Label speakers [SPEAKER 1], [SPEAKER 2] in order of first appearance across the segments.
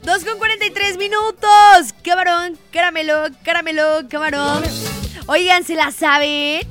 [SPEAKER 1] 2:43. Camarón, caramelo, caramelo, camarón. Oigan, ¿se la saben?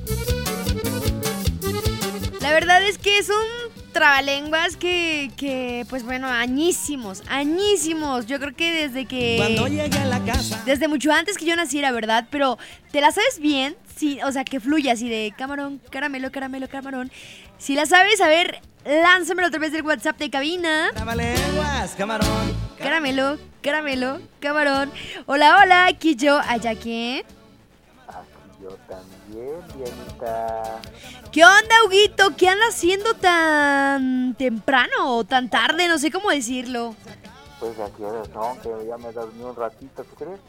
[SPEAKER 1] La verdad es que es un trabalenguas que pues bueno, añísimos. Yo creo que
[SPEAKER 2] Cuando llegue a la casa.
[SPEAKER 1] desde mucho antes que yo naciera, ¿verdad? Pero, ¿te la sabes bien? Sí, o sea, que fluye así de camarón, caramelo, caramelo, camarón. Si la sabes, a ver, lánzamelo a través del WhatsApp de cabina.
[SPEAKER 2] Trabalenguas, camarón.
[SPEAKER 1] Caramelo, caramelo, camarón. Hola, aquí yo, ¿allá quién?
[SPEAKER 3] Aquí yo también, Dianita.
[SPEAKER 1] ¿Qué onda, Huguito? ¿Qué andas haciendo tan temprano o tan tarde? No sé cómo decirlo.
[SPEAKER 3] Pues aquí horas son, que ya me dormí un ratito, ¿tú crees?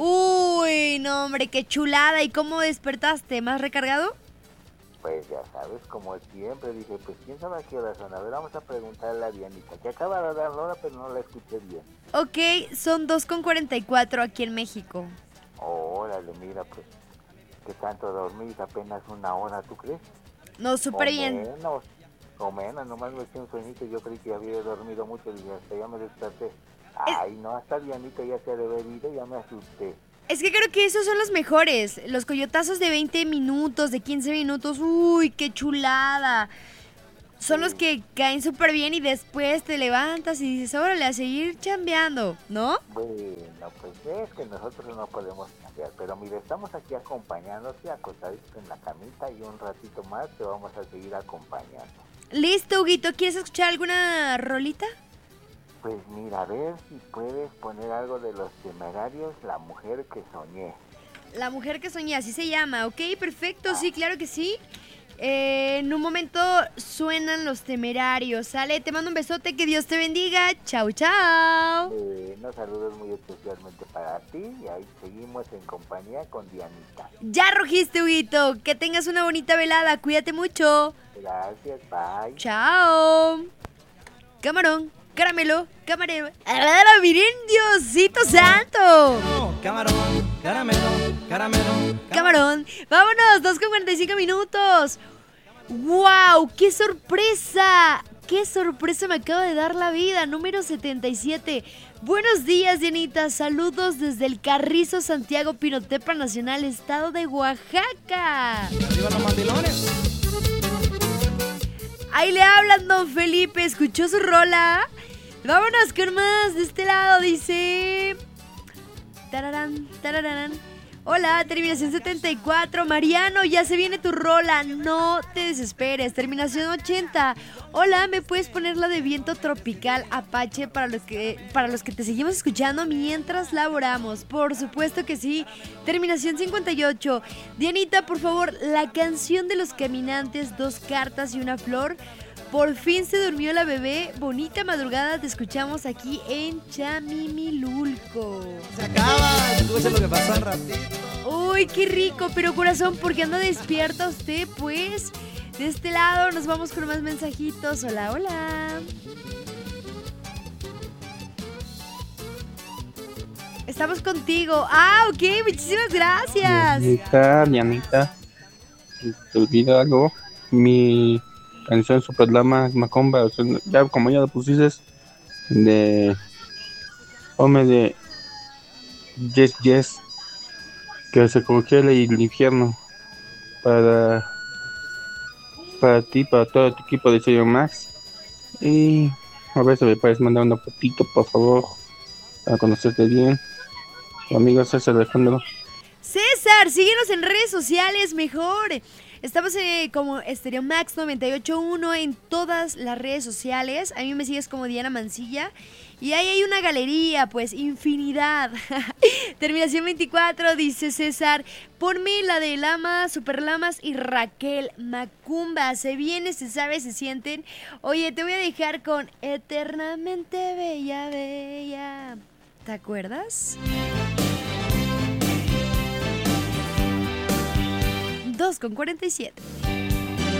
[SPEAKER 1] Uy, no, hombre, qué chulada. ¿Y cómo despertaste? ¿Más recargado?
[SPEAKER 3] Pues ya sabes, como siempre, dije, pues quién sabe a qué horas son. A ver, vamos a preguntarle a Dianita, que acaba de dar la hora, pero no la escuché bien.
[SPEAKER 1] Ok, son 2:44 aquí en México.
[SPEAKER 3] Órale, mira, pues, que tanto dormir, apenas una hora, ¿tú crees?
[SPEAKER 1] No, súper bien.
[SPEAKER 3] O menos, nomás me eché un sueñito, yo creí que había dormido mucho, y hasta ya me desperté. Ay, no, hasta Dianita ya se ha de haber ido, ya me asusté.
[SPEAKER 1] Es que creo que esos son los mejores. Los coyotazos de 20 minutos, de 15 minutos. Uy, qué chulada. Son los que caen súper bien y después te levantas y dices, órale, a seguir chambeando, ¿no?
[SPEAKER 3] Bueno, pues es que nosotros no podemos cambiar, pero mira, estamos aquí acompañándote, acostaditos en la camita y un ratito más te vamos a seguir acompañando.
[SPEAKER 1] Listo, Huguito, ¿quieres escuchar alguna rolita?
[SPEAKER 3] Pues mira, a ver si puedes poner algo de Los Temerarios, La Mujer que Soñé.
[SPEAKER 1] La mujer que soñé, así se llama, ok, perfecto, sí, claro que sí. En un momento suenan Los Temerarios, ¿sale? Te mando un besote, que Dios te bendiga, chau, chau.
[SPEAKER 3] Unos saludos muy especialmente para ti y ahí seguimos en compañía con Dianita.
[SPEAKER 1] Ya rugiste, Huguito, que tengas una bonita velada, cuídate mucho.
[SPEAKER 3] Gracias, bye.
[SPEAKER 1] Chao. Camarón, caramelo, camarero. ¡Ah, miren, Diosito santo!
[SPEAKER 2] Camarón, caramelo, caramelo.
[SPEAKER 1] Camarón. Vámonos, 2:45. ¡Wow! ¡Qué sorpresa! ¡Qué sorpresa me acaba de dar la vida! Número 77. Buenos días, Dianita. Saludos desde el Carrizo Santiago Pinotepa Nacional, estado de Oaxaca.
[SPEAKER 2] Arriba los mandilones.
[SPEAKER 1] Ahí le hablan, don Felipe. ¿Escuchó su rola? Vámonos con más. De este lado dice... Tararán, tararán. Hola, terminación 74. Mariano, ya se viene tu rola. No te desesperes. Terminación 80. Hola, ¿me puedes poner la de Viento Tropical Apache para los que te seguimos escuchando mientras laboramos? Por supuesto que sí. Terminación 58. Dianita, por favor, la canción de Los Caminantes, 2 cartas y una flor. Por fin se durmió la bebé. Bonita madrugada, te escuchamos aquí en Chamimilulco.
[SPEAKER 2] Se acaba, tú ves lo que pasó al ratito.
[SPEAKER 1] Uy, qué rico, pero corazón, ¿por qué anda despierta usted? Pues, de este lado nos vamos con más mensajitos. Hola, hola. Estamos contigo. Ah, ok, muchísimas gracias.
[SPEAKER 4] Dianita, te olvida algo. Mi canción Superlama Macomba, o sea, ya como ya lo pusiste, de Home de Yes, que se congela el infierno para ti, para todo tu equipo de Sello Max. Y a ver si me puedes mandar una fotito, por favor, para conocerte bien. Tu amigo César Alejandro.
[SPEAKER 1] César, síguenos en redes sociales mejor. Estamos como Stereo Max 98.1 en todas las redes sociales. A mí me sigues como Diana Mancilla. Y ahí hay una galería, pues, infinidad. Terminación 24, dice César. Ponme la de Lama, Superlamas y Raquel Macumba. Se viene, se sabe, se sienten. Oye, te voy a dejar con Eternamente Bella, Bella. ¿Te acuerdas? 2:47.